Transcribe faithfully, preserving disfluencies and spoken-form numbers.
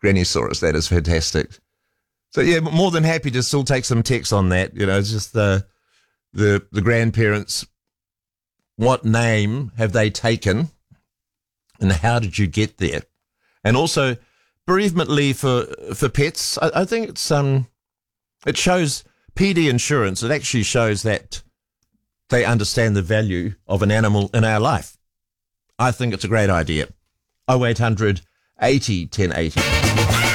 Grannysaurus. That is fantastic. So yeah, more than happy to still take some text on that. You know, it's just the the the grandparents. What name have they taken, and how did you get there? And also, bereavement leave for for pets. I, I think it's um, it shows P D insurance. It actually shows that they understand the value of an animal in our life. I think it's a great idea. oh eight hundred eighty ten eighty